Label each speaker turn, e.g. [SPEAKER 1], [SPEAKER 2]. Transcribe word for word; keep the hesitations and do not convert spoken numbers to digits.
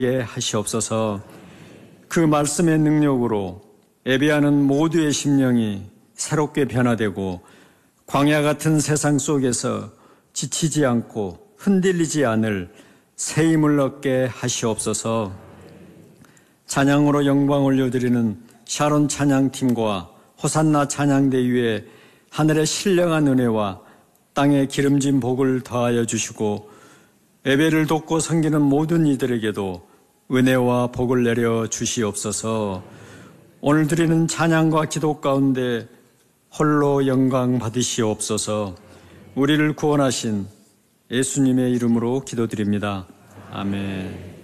[SPEAKER 1] 하시옵소서. 그 말씀의 능력으로 예배하는 모두의 심령이 새롭게 변화되고 광야 같은 세상 속에서 지치지 않고 흔들리지 않을 새 힘을 얻게 하시옵소서. 찬양으로 영광 올려드리는 샤론 찬양팀과 호산나 찬양대위에 하늘의 신령한 은혜와 땅의 기름진 복을 더하여 주시고 예배를 돕고 섬기는 모든 이들에게도 은혜와 복을 내려 주시옵소서. 오늘 드리는 찬양과 기도 가운데 홀로 영광 받으시옵소서. 우리를 구원하신 예수님의 이름으로 기도드립니다. 아멘.